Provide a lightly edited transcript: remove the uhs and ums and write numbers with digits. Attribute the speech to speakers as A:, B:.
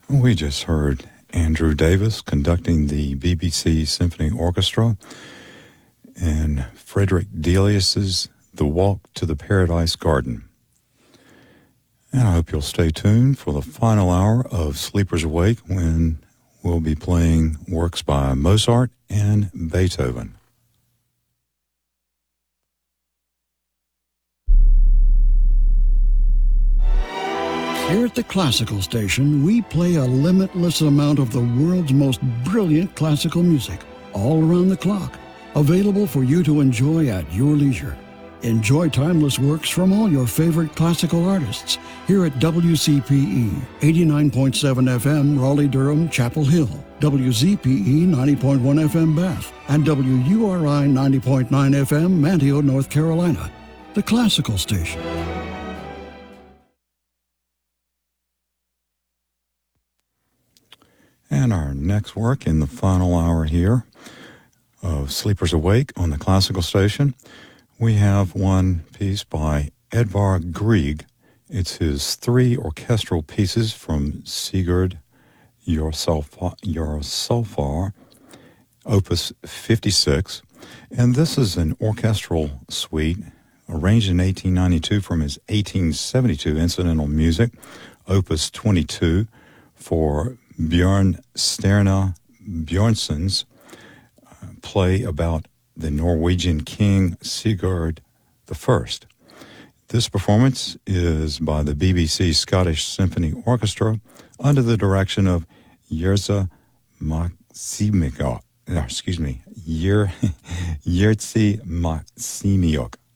A: We just heard Andrew Davis conducting the BBC Symphony Orchestra and Frederick Delius's The Walk to the Paradise Garden. And I hope you'll stay tuned for the final hour of Sleepers Awake when we'll be playing works by Mozart and Beethoven.
B: Here at the Classical Station, we play a limitless amount of the world's most brilliant classical music, all around the clock, available for you to enjoy at your leisure. Enjoy timeless works from all your favorite classical artists here at WCPE 89.7 FM, Raleigh-Durham, Chapel Hill, WZPE 90.1 FM, Bath, and WURI 90.9 FM, Manteo, North Carolina. The Classical Station.
A: And our next work in the final hour here of Sleepers Awake on the Classical Station, we have one piece by Edvard Grieg. It's his 3 orchestral pieces from Sigurd Jorsalfar, Opus 56. And this is an orchestral suite arranged in 1892 from his 1872 incidental music, Opus 22, for Björn Sterne Björnson's play about the Norwegian king Sigurd I. This performance is by the BBC Scottish Symphony Orchestra under the direction of Jerzy Maksymyuk. Jerzy Maksymyuk.